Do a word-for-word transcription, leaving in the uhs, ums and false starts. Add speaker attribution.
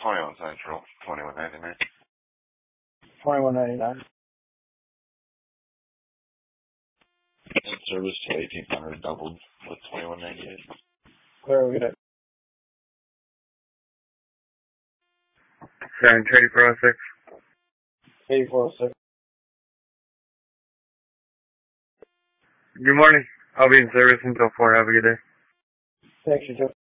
Speaker 1: twenty-one Central, twenty-one ninety-nine.
Speaker 2: twenty-one ninety-nine.
Speaker 1: In service to eighteen hundred, doubled with twenty-one ninety-eight.
Speaker 2: Where are we at?
Speaker 3: Seven two four oh six.
Speaker 2: eighty-four oh six.
Speaker 3: Good morning. I'll be in service until four. Have a good day.
Speaker 2: Thanks, you too.